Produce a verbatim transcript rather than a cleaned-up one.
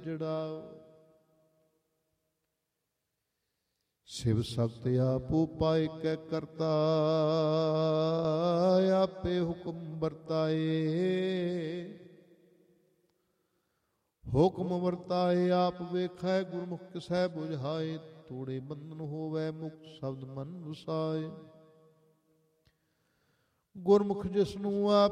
ਉਜੜਾਓ। शिव सत आप उपाय कै करता, आपे हुक्म बरताए। हुक्म वरताए आप वेखै, गुरमुख किसै बुझाए। तोड़े बंधन होवै, मुक्त शब्द मन वसाए। गुरमुख जिसनू आप